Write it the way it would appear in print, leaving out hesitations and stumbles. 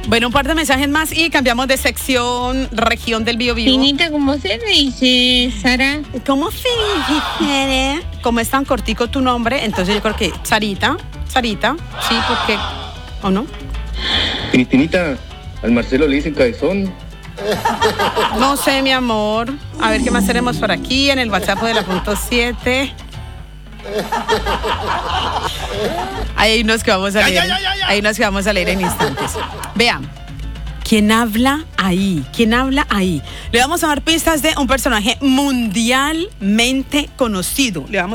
Bueno, un par de mensajes más y cambiamos de sección, región del Biobío. Tinita, ¿cómo se dice, Sara? ¿Cómo se dice? Como es tan cortico tu nombre, entonces yo creo que Sarita, sí, porque, ¿o no? Cristinita, al Marcelo le dicen cabezón. No sé, mi amor. A ver qué más tenemos por aquí en el WhatsApp de la .7. Hay unos que vamos a leer. Hay unos que vamos a leer en instantes. Vean. ¿Quién habla ahí? Le vamos a dar pistas de un personaje mundialmente conocido. Le vamos